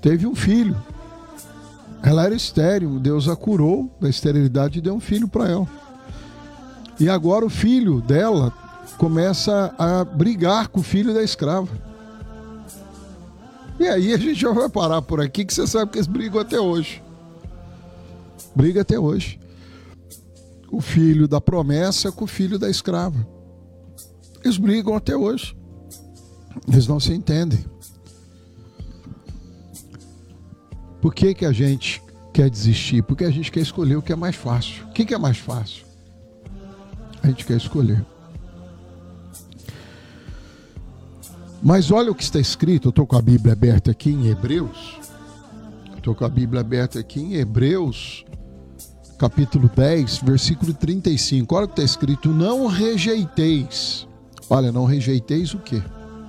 teve um filho. Ela era estéril, Deus a curou da esterilidade e deu um filho para ela. E agora o filho dela começa a brigar com o filho da escrava. E aí a gente já vai parar por aqui, que você sabe que eles brigam até hoje. Briga até hoje. O filho da promessa com o filho da escrava. Eles brigam até hoje. Eles não se entendem. Por que que a gente quer desistir? Porque a gente quer escolher o que é mais fácil. O que é mais fácil? A gente quer escolher. Mas olha o que está escrito. Eu estou com a Bíblia aberta aqui em Hebreus. Capítulo 10, versículo 35. Olha o que está escrito. Não rejeiteis. Olha, não rejeiteis o quê?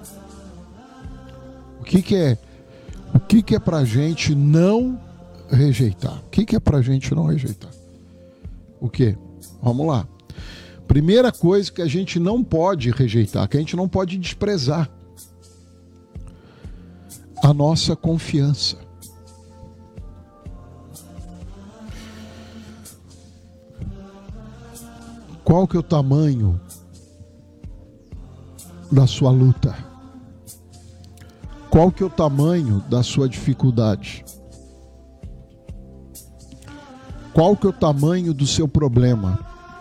O que é para a gente não rejeitar? O que é para a gente não rejeitar? O quê? Vamos lá. Primeira coisa que a gente não pode rejeitar, que a gente não pode desprezar. A nossa confiança. Qual que é o tamanho da sua luta? Qual que é o tamanho da sua dificuldade? Qual que é o tamanho do seu problema?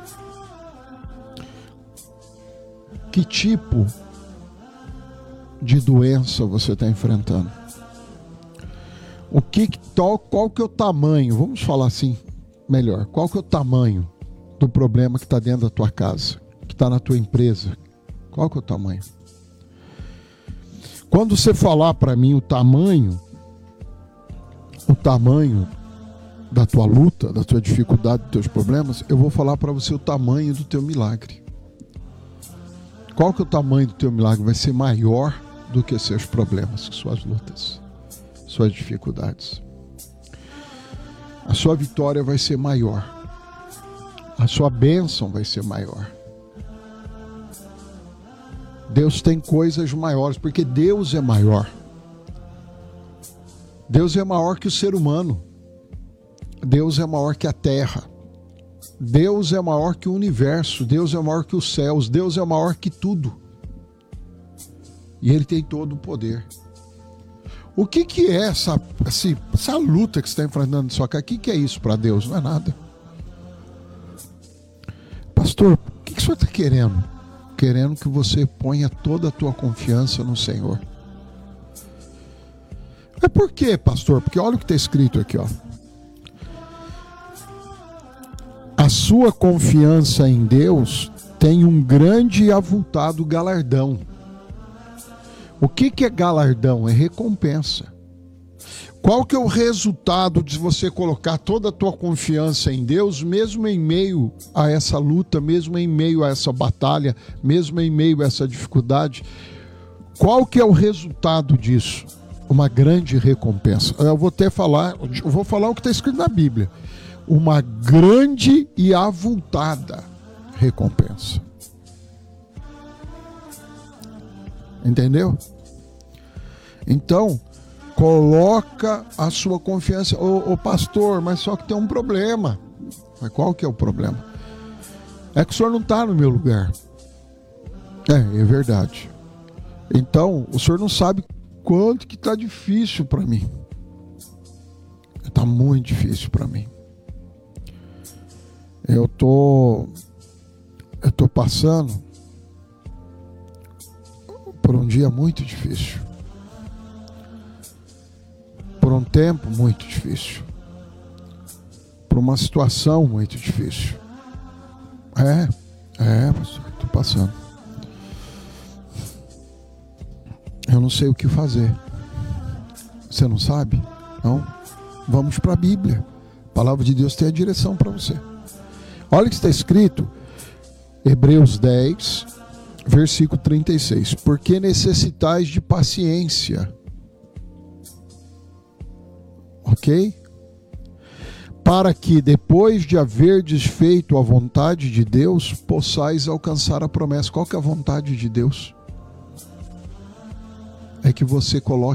Que tipo de doença você está enfrentando? Qual que é o tamanho? Vamos falar assim melhor. Qual que é o tamanho do problema que está dentro da tua casa, que está na tua empresa? Qual que é o tamanho? Quando você falar para mim o tamanho da tua luta, da tua dificuldade, dos teus problemas, eu vou falar para você o tamanho do teu milagre. Qual que é o tamanho do teu milagre? Vai ser maior do que seus problemas, suas lutas, suas dificuldades. A sua vitória vai ser maior. A sua bênção vai ser maior. Deus tem coisas maiores, porque Deus é maior. Deus é maior que o ser humano. Deus é maior que a terra. Deus é maior que o universo. Deus é maior que os céus. Deus é maior que tudo. E Ele tem todo o poder. O que é essa luta que você está enfrentando na sua casa? O que é isso para Deus? Não é nada. Pastor, o que o senhor está querendo? Querendo que você ponha toda a tua confiança no Senhor. Mas por quê, pastor? Porque olha o que está escrito aqui, ó. A sua confiança em Deus tem um grande e avultado galardão. O que é galardão? É recompensa. Qual que é o resultado de você colocar toda a tua confiança em Deus, mesmo em meio a essa luta, mesmo em meio a essa batalha, mesmo em meio a essa dificuldade? Qual que é o resultado disso? Uma grande recompensa. Eu vou falar o que está escrito na Bíblia. Uma grande e avultada recompensa. Entendeu? Então, coloca a sua confiança. Ô pastor, mas só que tem um problema. Mas qual que é o problema? É que o senhor não está no meu lugar. É verdade. Então, o senhor não sabe quanto que está difícil para mim. Está muito difícil para mim. Eu tô passando por um dia muito difícil. Por um tempo muito difícil. Por uma situação muito difícil. Pastor, estou passando. Eu não sei o que fazer. Você não sabe? Não? Vamos para a Bíblia. A palavra de Deus tem a direção para você. Olha o que está escrito. Hebreus 10, versículo 36. Porque necessitais de paciência. Ok? Para que depois de haverdes feito a vontade de Deus, possais alcançar a promessa. Qual que é a vontade de Deus? É que você coloque